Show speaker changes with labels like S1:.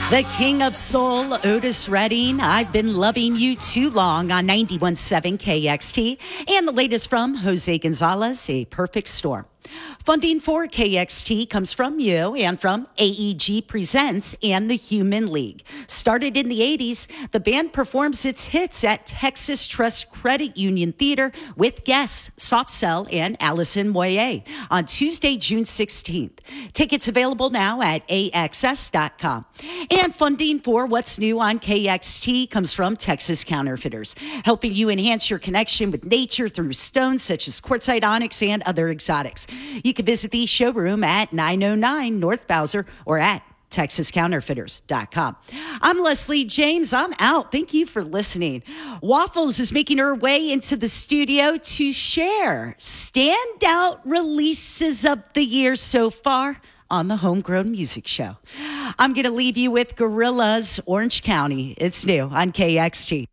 S1: The King of Soul, Otis Redding, I've Been Loving You Too Long on 91.7 KXT. And the latest from Jose Gonzalez, A Perfect Storm. Funding for KXT comes from you and from AEG Presents and the Human League. Started in the 80s, the band performs its hits at Texas Trust Credit Union Theater with guests Soft Cell and Allison Moyer on Tuesday, June 16th. Tickets available now at AXS.com. And funding for What's New on KXT comes from Texas Counterfeiters, helping you enhance your connection with nature through stones such as quartzite, onyx, and other exotics. You can visit the showroom at 909 North Bowser or at TexasCounterfeiters.com. I'm Leslie James. I'm out. Thank you for listening. Waffles is making her way into the studio to share standout releases of the year so far on the Homegrown Music Show. I'm going to leave you with Gorillaz, Orange County. It's new on KXT.